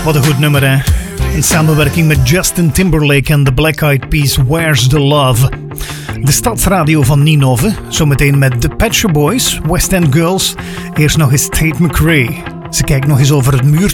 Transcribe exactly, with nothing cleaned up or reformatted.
Wat een goed nummer, hè? In samenwerking met Justin Timberlake en The Black Eyed Peas, Where's the Love? De stadsradio van Ninove, zometeen met The Pet Shop Boys, West End Girls. Eerst nog eens Tate McRae. Ze kijkt nog eens over het muurtje